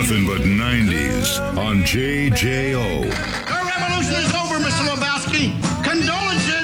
Nothing but 90s on JJO. The revolution is over, Mr. Lebowski. Condolences.